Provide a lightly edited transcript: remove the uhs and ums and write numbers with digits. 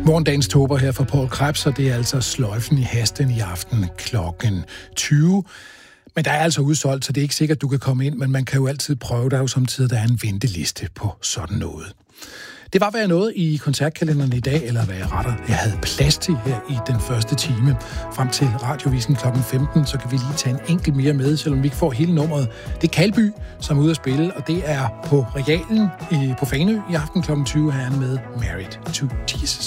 Morgendagens tober her for Paul Krebs, og det er altså sløjfen i Hasten i aften klokken 20. Men der er altså udsolgt, så det er ikke sikkert, du kan komme ind, men man kan jo altid prøve. Der er jo samtidig, der er en venteliste på sådan noget. Det var, hvad jeg nåede i koncertkalenderen i dag, eller hvad jeg retter. Jeg havde plads til her i den første time. Frem til Radiovisen kl. 15, så kan vi lige tage en enkelt mere med, selvom vi ikke får hele nummeret. Det er Kalby, som er ude at spille, og det er på Realen på Fanø i aften kl. 20 her med Married to Jesus.